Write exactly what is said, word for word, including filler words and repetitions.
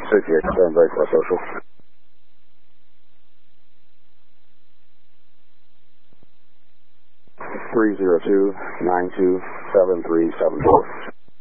sixty-eight, stand by for social. three zero two, nine two seven three seven four.